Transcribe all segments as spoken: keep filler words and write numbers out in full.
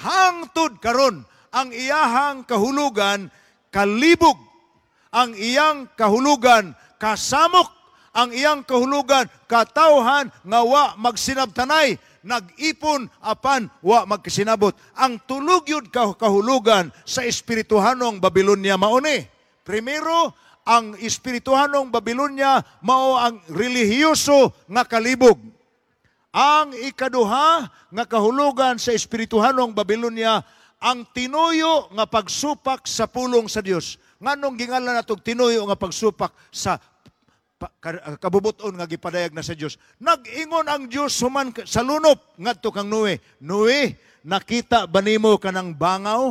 hangtod karon ang iyahang kahulugan kalibog, ang iyang kahulugan kasamok, ang iyang kahulugan katawhan nga wa magsinabtanay, nag-ipon apan wa magkasinabot. Ang tulog yun kahulugan sa espirituhanong Babilonia mauni. Primero, ang espirituhanong Babilonia mao ang relihiyoso nga kalibog. Ang ikaduha nga kahulugan sa espirituhanong Babilonia ang tinuyo nga pagsupak sa pulong sa Dios. Nganong gingalan natong tinuyo nga pagsupak sa kabubuton nga gipadayag na sa Dios. Nag-ingon ang Dios human sa lunop ngadto kang Noe. Noe, nakita ba nimo kanang bangaw?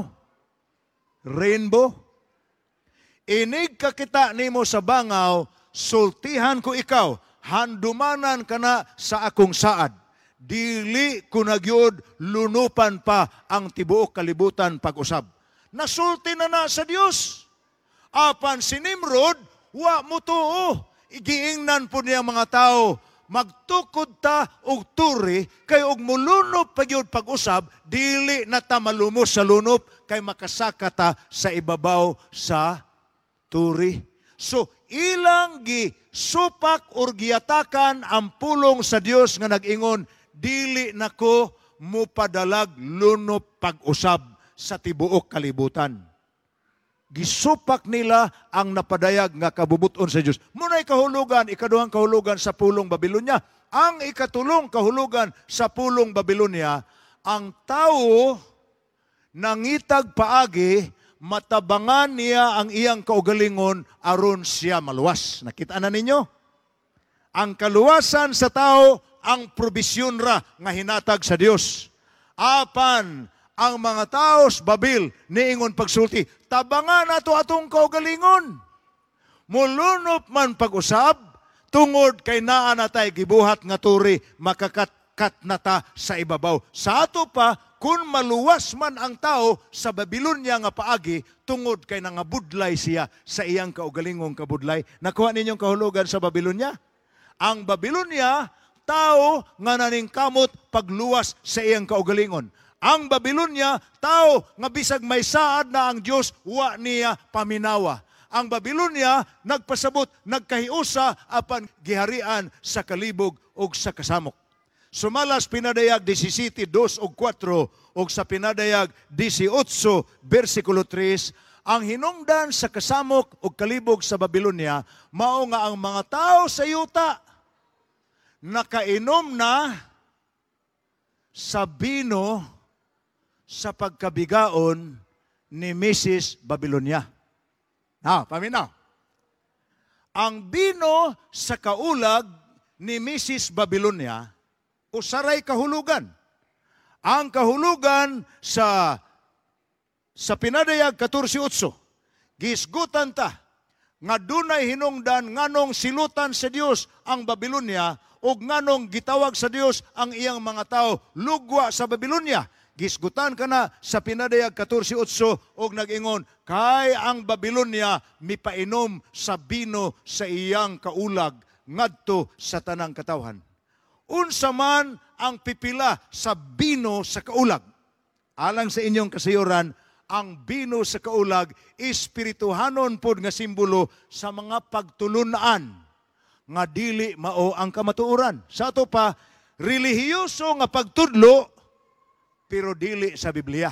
Rainbow? Inig kakita nimo sa bangaw, sultihan ko ikaw, handumanan ka na sa akong saad. Dili ko nagyod lunupan pa ang tibuok kalibutan pag-usab. Nasulti na na sa Dios. Apan si Nimrod, wa mo tuo. Igiingnan po niya mga tao, magtukod ta og turi, kay og mulunop pagyud pag-usab, dili na ta malumos sa lunop, kay makasaka ta sa ibabaw sa turi. So, ilang gi supak or giyatakan ang pulong sa Dios nga nag-ingon, dili nako mupadalag lunop pag-usab sa tibuok kalibutan. Gisupak nila ang napadayag nga kabubuton sa Dios. Muna'y kahulugan, ikaduhang kahulugan sa pulong Babilonia. Ang ikatulong kahulugan sa pulong Babilonia, ang tao nangitag paagi, matabangan niya ang iyang kaugalingon aron siya maluwas. Nakita na ninyo? Ang kaluwasan sa tao, ang probisyon ra nga hinatag sa Dios. Apan, ang mga tao sa Babil, niingon pagsulti, tabangan ato atong kaugalingon. Mulunop man pag-usab, tungod kay naa na tay gibuhat nga turi, makakatkat na ta sa ibabaw. Sa ato pa, kung maluwas man ang tao sa Babilonia nga paagi, tungod kay nangabudlay siya sa iyang kaugalingong kabudlay. Nakuha ninyong kahulugan sa Babilonia? Ang Babilonia, tao nga naningkamot pagluwas sa iyang kaugalingon. Ang Babilonia, tao nga bisag may saad na ang Dios, wa niya paminawa. Ang Babilonia, nagpasabot, nagkahiusa, apan giharian sa kalibog o sa kasamok. Sumalas pinadayag seventeen, two o four, o sa pinadayag eighteen, versikulo three, ang hinungdan sa kasamok o kalibog sa Babilonia, mao nga ang mga tao sa yuta, nakainom na sa bino sa pagkabigaon ni Missus Babilonia. Ha, paminaw. Ang bino sa kaulag ni Missus Babilonia, usaray kahulugan. Ang kahulugan sa sa pinadayag fourteen, gisgutan ta nga dunay hinungdan nganong silutan sa Dios ang Babilonia ug nganong gitawag sa Dios ang iyang mga tao lugwa sa Babilonia. Gisgutan ka na sa pinadayag fourteen og nag-ingon, kay ang Babilonia mipainom sa bino sa iyang kaulag ngadto sa tanang katawhan. Unsa man ang pipila sa bino sa kaulag? Alang sa inyong kasayuran, ang bino sa kaulag, espirituhanon pod nga simbolo sa mga pagtulunan nga dili mao ang kamatuoran. Sa ato pa, relihiyoso nga pagtudlo, pero dili sa Biblia.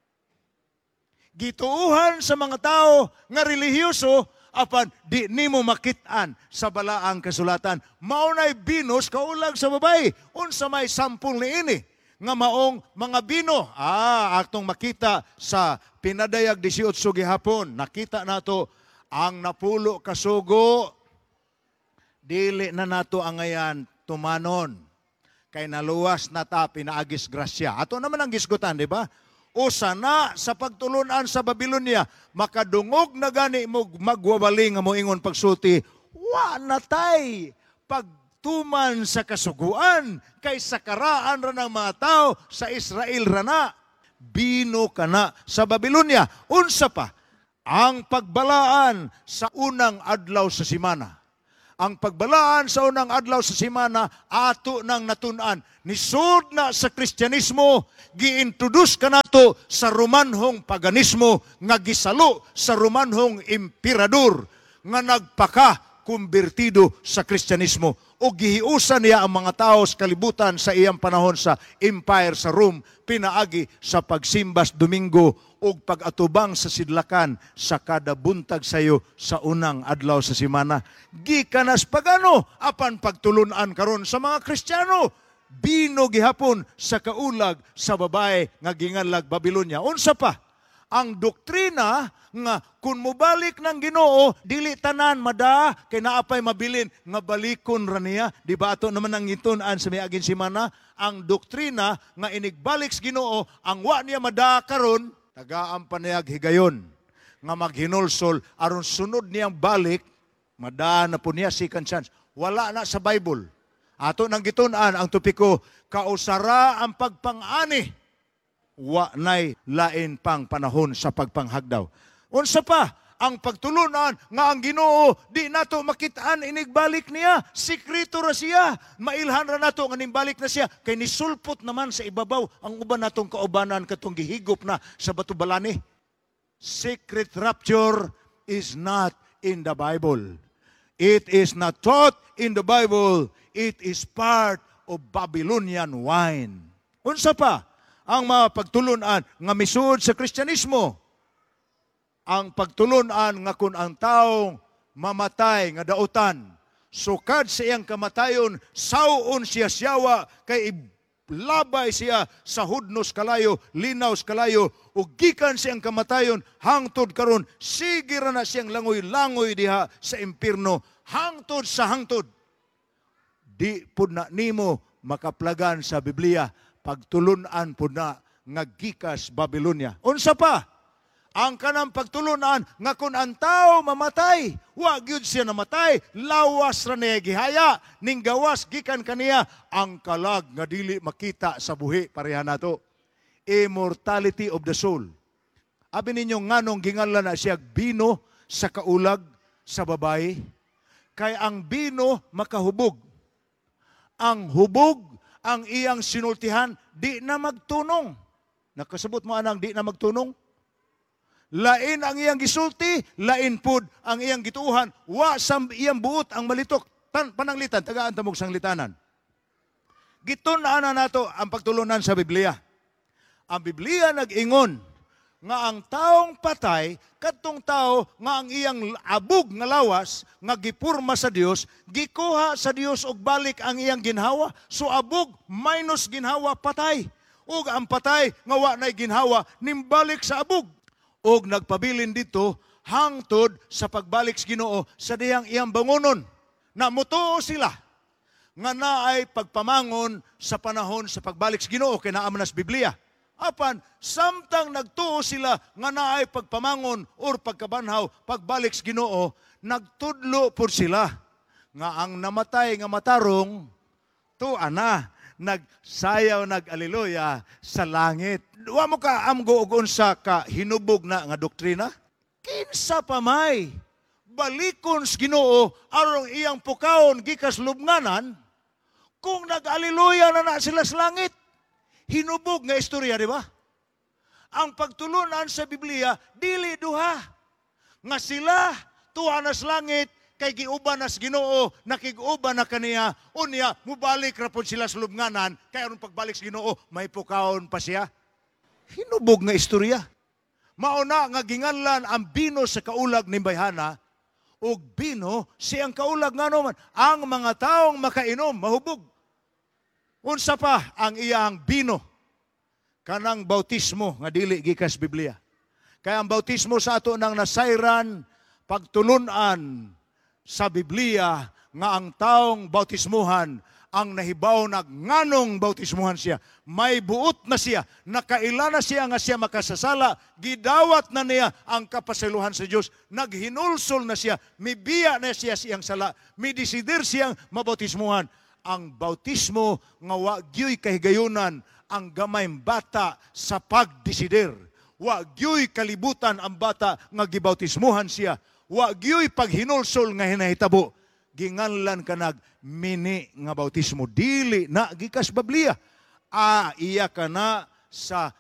Gituuhan sa mga tao nga relihiyoso, apan di nimo makitaan sa balaang kasulatan. Maunay binos kaulag sa babae. Unsa may sampul ni ini nga maong mga bino. Ah, atong makita sa pinadayag eighteen gihapon. Nakita nato ang napulo kasugo, dili na nato angayan tumanon. Kay naluwas na ta pinaagis grasya. Ato naman ang gisgutan, di ba? Usa na sa pagtulunan sa Babilonia, makadungog na gani mo magwawali nga mo ingon pagsulti, wa na tay pagtuman sa kasuguan, kay sakaraan ra ng mga tao sa Israel ra na. Bino ka na sa Babilonia. Unsa pa? Ang pagbalaan sa unang adlaw sa simana. Ang pagbalaan sa unang adlaw sa semana ato nang natun-an. Nisud na sa Kristyanismo, gi-introduce ka nato sa Romanhong paganismo nga gisalo sa Romanhong emperador nga nagpaka kumbirtido sa Kristyanismo o gihiusan niya ang mga tao sa kalibutan sa iyang panahon sa empire sa Rome pinaagi sa pagsimbas Domingo o pag-atubang sa sidlakan sa kada buntag sayo sa unang adlaw sa semana. Gikanas pagano apan pagtulunan karon sa mga Kristiyano bino gihapon sa kaulag sa babae nga ginganlag Babilonia. Unsa pa? Ang doktrina nga kung mubalik ng Ginoo dili tanan mada kay naapay mabilin nga balikon ra niya. Di ba ato naman ang ngitun-an sa miaging semana ang doktrina nga inigbalik sa Ginoo ang wa niya mada karon tagaan pa niya higayon nga maghinulsol aron sunod niyang balik mada na po niya second chance. Wala na sa Bible. Ato nang gitun-an ang topiko kausara ang pagpangani. Wa nay lain pang panahon sa pagpanghagdaw. Unsa pa ang pagtulunan nga ang Ginoo di nato makitaan inigbalik niya, sikreto ra siya, mailhan ra nato nga nimbalik na siya kay nisulpot naman sa ibabaw ang uban natong kaubanan katong gihigop na sa batubalani. Secret rapture is not in the Bible. It is not taught in the Bible. It is part of Babylonian wine. Unsa pa ang mga pagtulunan nga misud sa Kristyanismo? Ang pagtulunan nga kung ang taong mamatay nga dautan, sukad sa iyang kamatayon, sawon siya siyawa, kay labay siya sa hudnos kalayo, linaws kalayo, ug gikan siyang kamatayon, hangtod karon, sige ra na siyang langoy-langoy diha sa impierno, hangtod sa hangtod. Di pud na nimo makaplagan sa Biblia, pagtulunan po na nga gikas Babylonia. Unsa pa? Ang kanang pagtulunan nga kung ang tao mamatay, wa gyud siya namatay, lawas ra niya gihaya, ning gawas gikan kaniya ang kalag nga dili makita sa buhi pareha nato. Immortality of the soul. Abi ninyo nganong gingalan na siya bino sa kaulag sa babae? Kay ang bino makahubog. Ang hubog ang iyang sinultihan, di na magtunong. Nakasabot mo anang di na magtunong? Lain ang iyang gisulti, lain pud ang iyang gituuhan. Wa sa iyang buot ang malitok. Tan, pananglitan, tagaan tamog sanglitanan. Gitun-an na nato ang pagtulunan sa Biblia. Ang Biblia nag-ingon nga ang taong patay, katong tao nga ang iyang abog nga lawas, nga gipurma sa Dios, gikuha sa Dios og balik ang iyang ginhawa. So abog minus ginhawa patay. Ug ang patay nga wa nay ginhawa nimbalik sa abog. Og nagpabilin dito hangtod sa pagbalik sa Ginoo sa diyang iyang bangunon. Namutuo sila nga naay pagpamangon sa panahon sa pagbalik sa Ginoo kay naa man sa Biblia. Apan, samtang nagtuo sila nga naay pagpamangon or pagkabanhaw, pagbalik sa Ginoo, nagtudlo po sila nga ang namatay nga matarong, tuwa na, nagsayaw, nag-aliluya sa langit. Wa mo ka amgo og unsa ka hinubog na nga doktrina? Kinsa pa may balikon sa Ginoo aron iyang pukaon gikas lubnganan kung nag-aliluya na na sila sa langit. Hinubog nga istorya, di ba? Ang pagtulunan sa Biblia, dili duha. Nga sila, tuwa na sa langit, kay giuban na sa Ginoo, nakiguban na kaniya, unya, mubalik ra pod sila sa lubnganan, kaya aron pagbalik sa Ginoo, may pukaon pa siya. Hinubog nga istorya. Mauna nga ginganlan ang bino sa kaulag ni bayhana, ug bino siyang kaulag nga naman, ang mga taong makainom, mahubog. Unsa pa ang iyang bino? Kanang bautismo nga dili gikas Biblia. Kaya ang bautismo sa ato nang nasayran pagtulunan sa Biblia nga ang taong bautismuhan ang nahibaw na nganong bautismuhan siya. May buot na siya, nakaila na siya nga siya makasasala, gidawat na niya ang kapasaylohan sa Diyos, naghinulsol na siya, mibiya na siya siyang sala, midisidir siyang mabautismuhan. Ang bautismo nga wa gyoy kahigayunan ang gamayng bata sa pagdesider. Wa gyoy kalibutan ang bata nga gibautismuhan siya. Wa gyoy paghinulsol nga hinahitabo. ginganlan kanag mini nga bautismo. Dili na gikas Biblia. Ah, iya ka na sa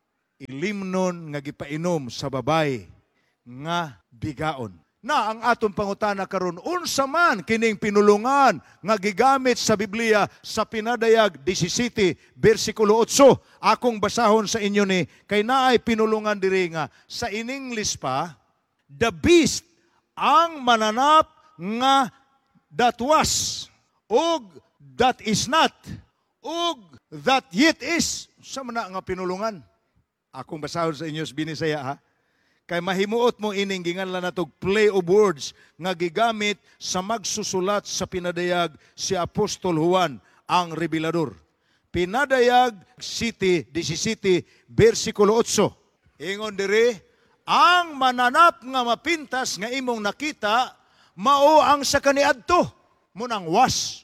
ilimnon nga gipainom sa babay nga bigaon. Na ang atong pangutana karon, unsa man kining pinulungan nga gigamit sa Biblia sa Pinadayag seventeen bersikulo eight. Akong basahon sa inyo ni kay naay pinulungan diri nga sa in English pa, the beast ang mananap nga that was ug that is not ug that yet is. Sa man nga pinulungan? Akong basahon sa inyo sa Binisaya ha. Kay mahimuot mo ining ginganlan natog play of words nga gigamit sa magsusulat sa Pinadayag si Apostol Juan ang Revelador. Pinadayag seventeen bersikulo eight. Ingon diri, ang mananap nga mapintas nga imong nakita mao ang sa kaniadto munang was.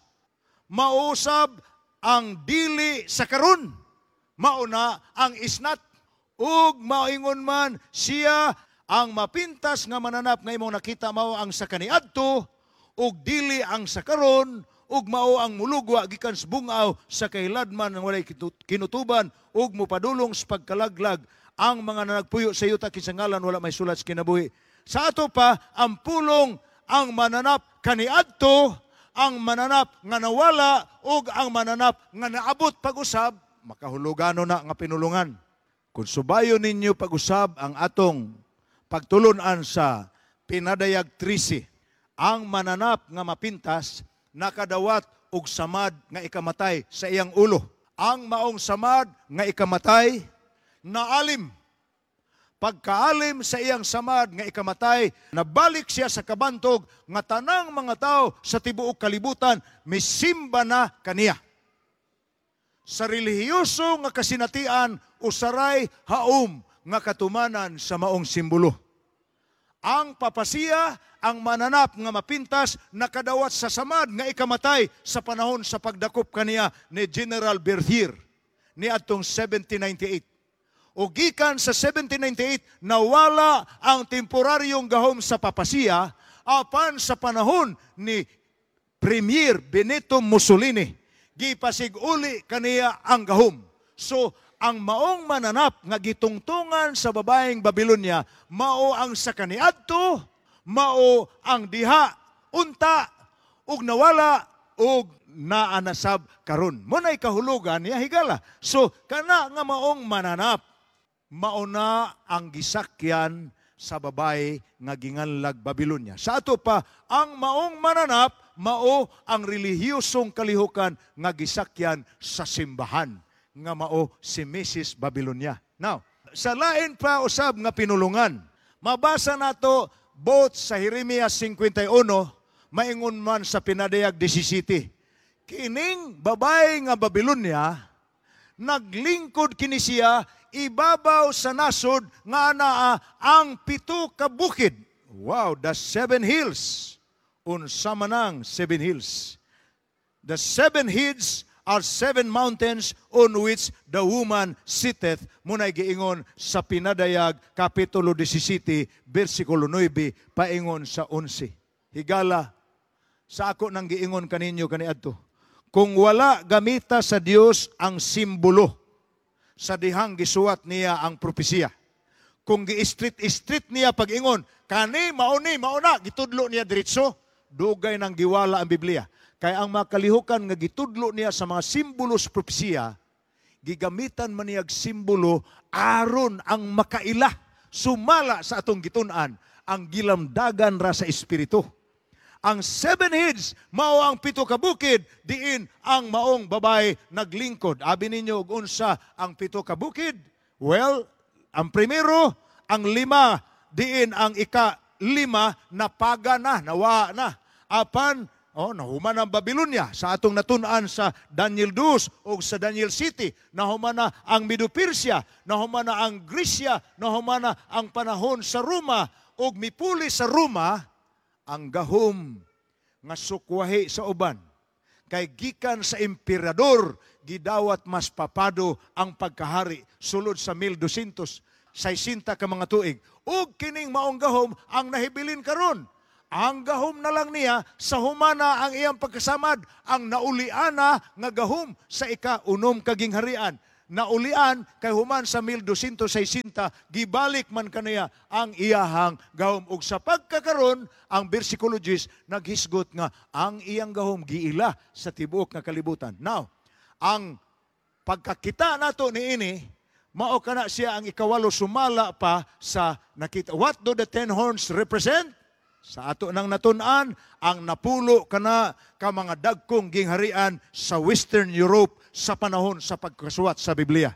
Mausab ang dili sa karon. Mao na ang isnat. Ug maingon man siya ang mapintas nga mananap nga imong nakita mao ang sa kaniadto ug dili ang sa karon ug mao ang mulugwa gikan sa bungaw sa kahiladman nga walay kinutuban ug mopadulong sa pagkalaglag ang mga nagpuyo sa yuta kinsa ngalan wala may sulat sa kinabuhi. Sa ato pa ang pulong ang mananap kaniadto, ang mananap nga nawala ug ang mananap nga naabot pag-usab makahulugano na nga pinulungan. Kung subayo ninyo pag-usab ang atong pagtulunan sa Pinadayag thirteen, ang mananap nga mapintas nakadawat og samad nga ikamatay sa iyang ulo. Ang maong samad nga ikamatay naalim. Pagkaalim sa iyang samad nga ikamatay, nabalik siya sa kabantog nga tanang mga tao sa tibuok kalibutan misimba na kaniya. Sa relihiyoso nga kasinatian usaray haom nga katumanan sa maong simbolo. Ang papasiya, ang mananap nga mapintas nakadawat sa samad nga ikamatay sa panahon sa pagdakop kaniya ni General Berthier ni atong seventeen ninety-eight. O gikan sa seventeen ninety-eight nawala ang temporaryong gahom sa papasiya apan sa panahon ni Premier Benito Mussolini gipasig-uli kaniya ang gahom. So, ang maong mananap nga gitungtungan sa babaeng Babylonia, mao ang sa kaniadto, mao ang diha, unta, ug nawala, ug naanasab karon. Muna'y kahulugan niya higala. So, kana nga maong mananap, mao na ang gisakyan sa babae nga ginganlag Babylonia. Sa ato pa, ang maong mananap, mao ang relihiyosong kalihukan nga gisakyan sa simbahan nga mao si Missus Babylonia. Now, sa lain pa usab nga pinulungan, mabasa nato both sa Jeremias fifty-one, maingon man sa Pinadayag seventeen. Kining babae nga Babylonia, naglingkod kini siya ibabaw sa nasod nga anaa ang pito ka bukid. Wow, the seven hills. Unsa man ang seven hills. The seven hills are seven mountains on which the woman sitteth. Muna'y giingon sa Pinadayag Kapitulo seventeen, versikulo nine, paingon sa eleven. Higala, sa ako nang giingon kaninyo kaniadto, kung wala gamita sa Dios ang simbolo sa dihang gisuwat niya ang propesiya, kung gi-street-street niya pag-ingon, kani, mauni, mauna, gitudlo niya diretso, dugay ng giwala ang Biblia. Kaya ang makalihukan nga gitudlo niya sa mga simbolo sa propesiya, gigamitan man niyag simbolo aron ang makaila, sumala sa atong gitunan, ang gilamdagan ra sa espiritu. Ang seven heads, mao ang pito ka bukid, diin ang maong babae naglingkod. Abi ninyo, unsa ang pito ka bukid? Well, ang primero, ang lima, diin ang ika-lima, napaga na, nawa na. Apan, oh, nahuman ang Babylonia sa atong natun-an sa Daniel two o sa Daniel City. Nahuman na ang Medo-Persia, nahuman na ang Grisya, nahuman na ang panahon sa Roma, o mipuli sa Roma, ang gahom nga sukwahi sa uban. Kay gikan sa emperador, gidawat mas papado ang pagkahari sulod sa twelve sixty ka mga tuig. Ug kining maong gahom ang nahibilin karon. Ang gahom na lang niya, sa humana ang iyang pagkasamad, ang nauliana nga gahom sa ika-unom kaging harian. Naulian kay human sa mil doscientos sesenta, gibalik man kaniya ang iyahang gahom. Ug sa pagkakaron, ang versicologist naghisgot nga ang iyang gahom giila sa tibuok nga kalibutan. Now, ang pagkakita nato ni ini, mao kana siya ang ikawalo sumala pa sa nakita. What do the ten horns represent? Sa ato nang natun-an, ang napulo kana ka mga dagkong gingharian sa Western Europe sa panahon sa pagkasuwat sa Biblia.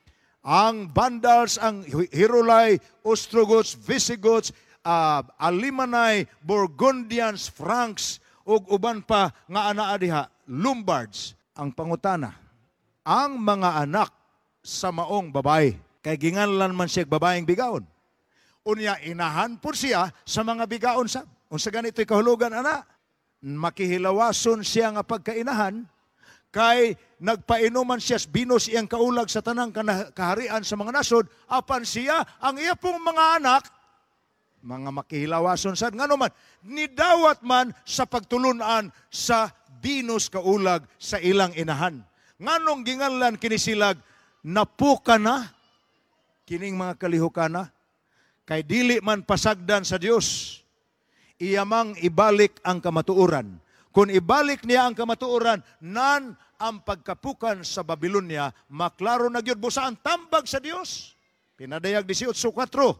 Ang Vandals, ang Hirulay, Ostrogoths, Visigoths, uh, Alemanni, Burgundians, Franks, ug uban pa nga anaa diha, Lombards. Ang pangutana, ang mga anak sa maong babae, kay ginganlan man siya babaeng bigaon. Unya inahan po siya sa mga bigaon sa. Unsa ganito'y kahulugan, ana? Makihilawason siya nga pagkainahan, kay nagpainuman siya binos iyang kaulag sa tanang kaharian sa mga nasod, apan siya, ang iya pong mga anak, mga makihilawason sad, nga naman, nidawat man sa pagtulunan sa binos kaulag sa ilang inahan. Nganong ginganlan kinisilag, napuka na, kining mga kalihukana, kay dili man pasagdan sa Dios, iyamang ibalik ang kamatuoran. Kung ibalik niya ang kamatuoran, nan ang pagkapukan sa Babylonia, maklaro na gyud busa ang tambag sa Dios. Pinadayag eighteen four,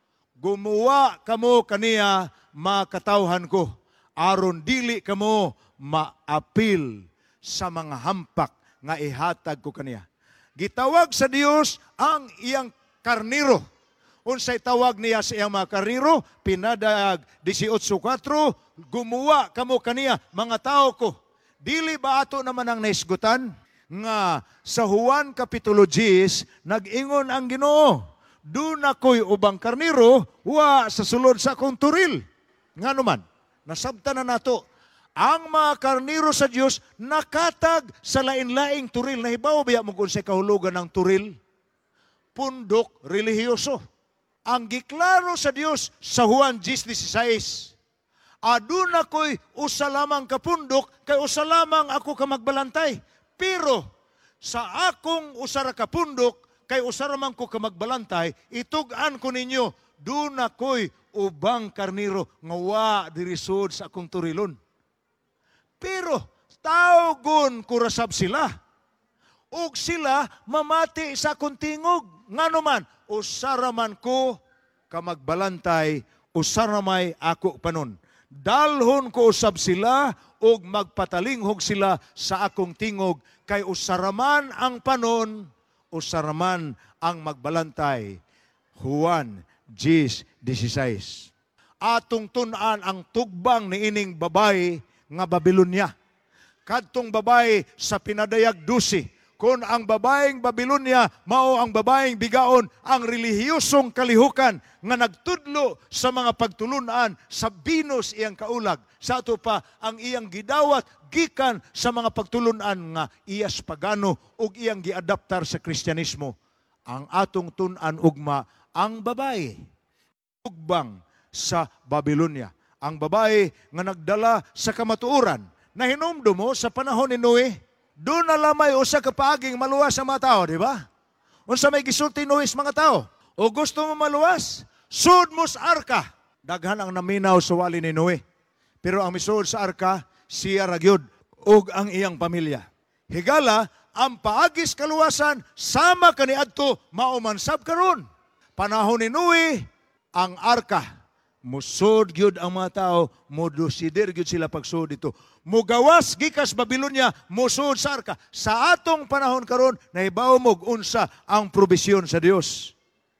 gumawa kamo kaniya makatawhan ko, aron dili kamo maapil sa mga hampak nga ihatag ko kaniya. Gitawag sa Dios ang iyang karniro. Unsay tawag niya sa iyang mga karniro, pinadayag eighteen four, gumawa kamo kaniya mga tao ko. Dili ba ato naman ang naisgutan nga sa Juan Kapitulo ten, nag-ingon ang Ginoo, "Dun ako'y ubang karniro, wa sa sulod sa akong turil." Nga naman, nasabtan na nato, ang mga karniro sa Dios nakatag sa lain-laing turil. Nahibaw biya mo kung sa kahulugan ng turil? Pundok relihiyoso. Ang giklaro sa Dios sa Juan ten sixteen, adun ako'y usa lamang kapundok, kay usa lamang ako ka magbalantay. Pero sa akong usara kapundok, kay usa lamang ko ka magbalantay, itug-an ko ninyo, dun ako'y ubang karniro, nga wa dirisod sa akong turilon. Pero tawgon kurasab sila, ug sila mamati sa akong tingog. Ngano man, usaraman ko ka magbalantay, usaramay ako panon. Dalhon ko usab sila, ug magpatalinghog sila sa akong tingog, kay usaraman ang panon, usaraman ang magbalantay. Juan ten sixteen. Atong tun-an ang tugbang ni ining babae nga Babylonia. Kadtong babae sa pinadayag twelve, kung ang babaeng Babylonia mao ang babaeng bigaon, ang relihiyosong kalihukan nga nagtudlo sa mga pagtulunan sa binos iyang kaulag. Sa ato pa ang iyang gidawat gikan sa mga pagtulunan nga iyas pagano ug iyang giadaptar sa Kristyanismo. Ang atong tun-an ugma, ang babae tugbang sa Babylonia. Ang babae nga nagdala sa kamatuoran na hinumdumo sa panahon ni Noe. Doon na lamay usa ka paaging maluwas sa mga tao, di ba? Unsa may gisulti Noe sa mga tao? O gusto mo maluwas? Sud mo sa arka. Daghan ang naminaw sa wali ni Noe. Pero ang misud sa arka, siya ragyod ug ang iyang pamilya. Higala, ang paagis kaluwasan, sama kaniadto maumansab karon. Panahon ni Noe, ang arka, musod gyud ang mga tao, modosider gyud sila pagsud dito. Mugawas gikas Babylonia, musod sa arka. Sa atong panahon karon, nahibaw mo unsa ang probisyon sa Dios.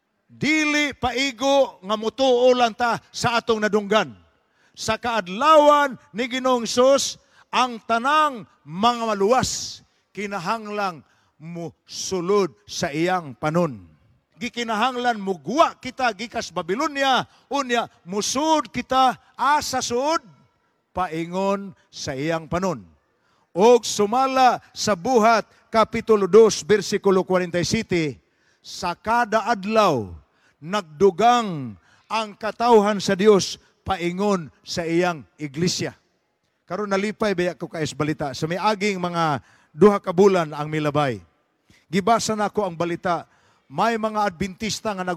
Dili paigo nga mutuo lang ta sa atong nadunggan. Sa kaadlawan ni Ginoong Hesus, ang tanang mga maluwas kinahanglang musulod sa iyang panon. Gikinahanglan mugwa kita gikas Babylonia, unya musud kita asa sud paingon sa iyang panon. Og sumala sa Buhat Kapitulo two bersikulo forty-seven, sa kada adlaw nagdugang ang katawhan sa Dios paingon sa iyang iglesia. Karon nalipay baya ko kaes balita sa miaging mga duha ka bulan ang milabay. Gibasa na ko ang balita, may mga Adventista nga nag